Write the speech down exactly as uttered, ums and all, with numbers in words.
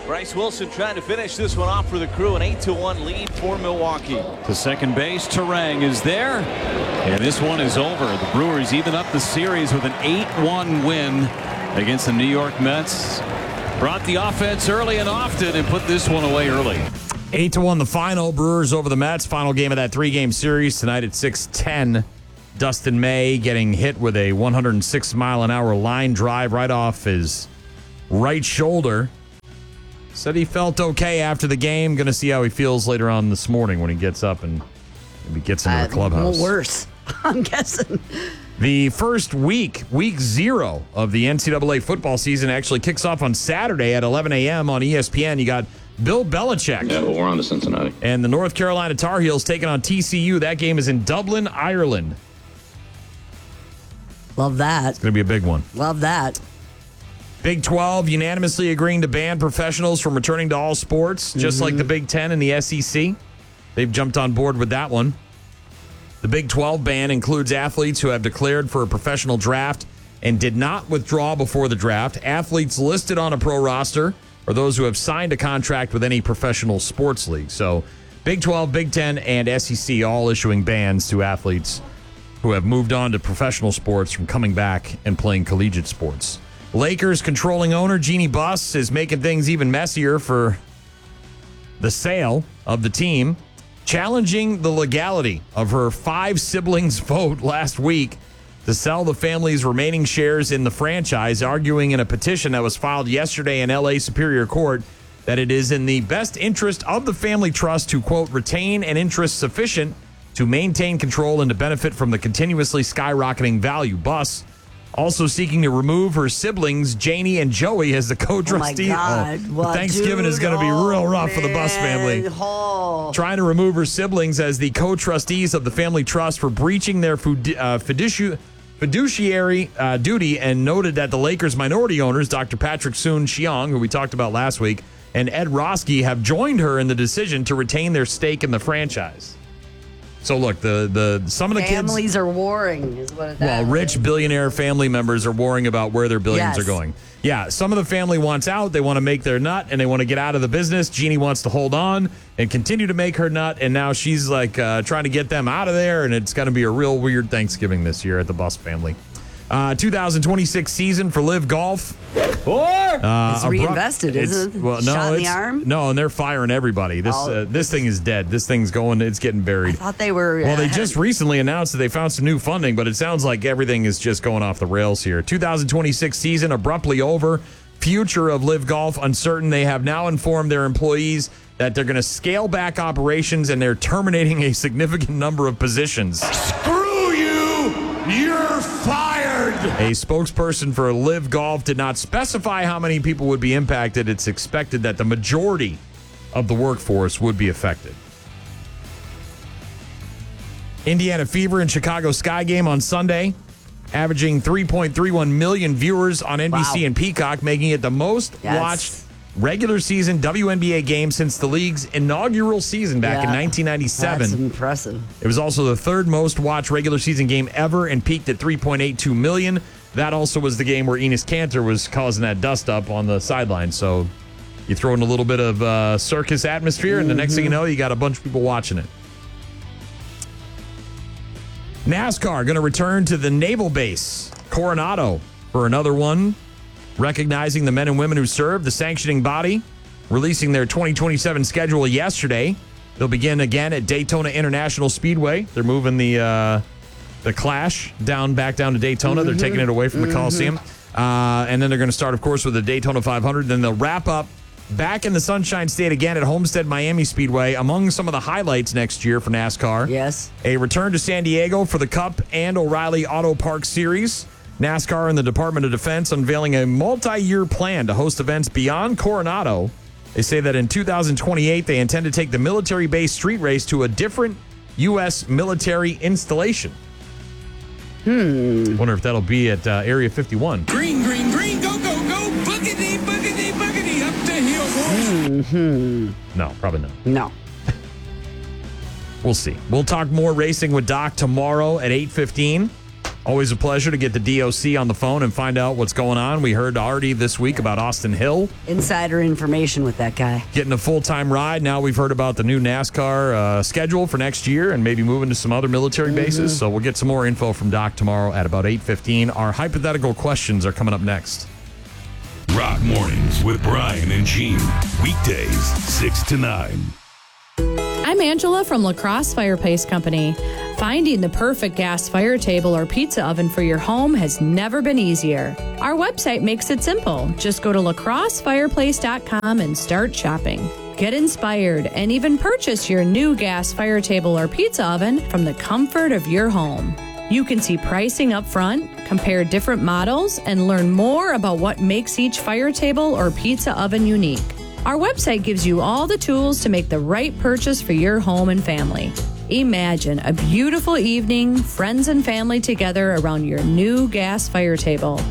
Bryce Wilson trying to finish this one off for the Crew. An eight to one lead for Milwaukee. To second base, Terang is there. And this one is over. The Brewers even up the series with an eight one win against the New York Mets. Brought the offense early and often and put this one away early. eight to one the final. Brewers over the Mets. Final game of that three-game series tonight at six ten. Dustin May getting hit with a one hundred six mile an hour line drive right off his right shoulder. Said he felt okay after the game. Going to see how he feels later on this morning when he gets up and maybe gets into uh, the clubhouse. Well, worse, I'm guessing. The first week, week zero of the N C double A football season actually kicks off on Saturday at eleven a.m. on E S P N. You got Bill Belichick. Yeah, well, we're on to Cincinnati. And the North Carolina Tar Heels taking on T C U. That game is in Dublin, Ireland. Love that. It's going to be a big one. Love that. Big twelve unanimously agreeing to ban professionals from returning to all sports, just mm-hmm. like the Big Ten and the S E C. They've jumped on board with that one. The Big twelve ban includes athletes who have declared for a professional draft and did not withdraw before the draft, athletes listed on a pro roster, or those who have signed a contract with any professional sports league. So Big twelve, Big Ten, and S E C all issuing bans to athletes who have moved on to professional sports from coming back and playing collegiate sports. Lakers controlling owner Jeannie Buss is making things even messier for the sale of the team, challenging the legality of her five siblings' vote last week to sell the family's remaining shares in the franchise, arguing in a petition that was filed yesterday in L A Superior Court that it is in the best interest of the family trust to, quote, retain an interest sufficient to maintain control and to benefit from the continuously skyrocketing value. Buss also seeking to remove her siblings, Janie and Joey, as the co-trustee. Oh, my God. Oh, Well, Thanksgiving dude, is going to be oh, real rough man. for the Buss family. Oh. Trying to remove her siblings as the co-trustees of the family trust for breaching their fudi- uh, fiduci- fiduciary uh, duty, and noted that the Lakers' minority owners, Doctor Patrick Soon-Shiong, who we talked about last week, and Ed Roski have joined her in the decision to retain their stake in the franchise. So look, the the some of the Families kids are warring, is what it Well, is. rich billionaire family members are worrying about where their billions Yes. are going. Yeah, some of the family wants out. They want to make their nut, and they want to get out of the business. Jeannie wants to hold on and continue to make her nut, and now she's like uh, trying to get them out of there, and it's going to be a real weird Thanksgiving this year at the Buss family. Uh, two thousand twenty-six season for Live Golf. Uh, It's abrupt- reinvested, it's- isn't it? Well, no, Shot in the it's- arm? No, and they're firing everybody. This Oh, uh, this thing is dead. This thing's going. It's getting buried. I thought they were. Well, uh, they had- just recently announced that they found some new funding, but it sounds like everything is just going off the rails here. two thousand twenty-six season abruptly over. Future of Live Golf uncertain. They have now informed their employees that they're going to scale back operations and they're terminating a significant number of positions. Screw you! You're fired! A spokesperson for Live Golf did not specify how many people would be impacted. It's expected that the majority of the workforce would be affected. Indiana Fever and Chicago Sky game on Sunday, averaging three point three one million viewers on N B C Wow. and Peacock, making it the most Yes. watched regular season W N B A game since the league's inaugural season back in Yeah. nineteen ninety-seven. That's impressive. It was also the third most watched regular season game ever and peaked at three point eight two million. That also was the game where Enes Kanter was causing that dust up on the sideline. So you throw in a little bit of uh, circus atmosphere, and the next thing you know, you got a bunch of people watching it. NASCAR going to return to the naval base, Coronado, for another one, recognizing the men and women who served. The sanctioning body releasing their twenty twenty-seven schedule yesterday. They'll begin again at Daytona International Speedway. They're moving the uh, the Clash down back down to Daytona. Mm-hmm. They're taking it away from the Coliseum. Mm-hmm. Uh, and then they're going to start, of course, with the Daytona five hundred. Then they'll wrap up back in the Sunshine State again at Homestead Miami Speedway. Among some of the highlights next year for NASCAR. Yes. A return to San Diego for the Cup and O'Reilly Auto Park Series. NASCAR and the Department of Defense unveiling a multi-year plan to host events beyond Coronado. They say that in two thousand twenty-eight, they intend to take the military-based street race to a different U S military installation. Hmm. Wonder if that'll be at uh, Area fifty-one. Green, green, green, go, go, go, boogity, boogity, boogity, up the hill, boys. Mm-hmm. No, probably not. No. We'll see. We'll talk more racing with Doc tomorrow at eight fifteen. Always a pleasure to get the D O C on the phone and find out what's going on. We heard already this week about Austin Hill Insider information with that guy. getting a full-time ride. Now we've heard about the new NASCAR uh, schedule for next year and maybe moving to some other military bases. So we'll get some more info from Doc tomorrow at about eight fifteen. Our hypothetical questions are coming up next. Rock Mornings with Brian and Gene. Weekdays, six to nine. I'm Angela from La Crosse Fireplace Company. Finding the perfect gas fire table or pizza oven for your home has never been easier. Our website makes it simple. Just go to la crosse fireplace dot com and start shopping. Get inspired and even purchase your new gas fire table or pizza oven from the comfort of your home. You can see pricing up front, compare different models, and learn more about what makes each fire table or pizza oven unique. Our website gives you all the tools to make the right purchase for your home and family. Imagine a beautiful evening, friends and family together around your new gas fire table.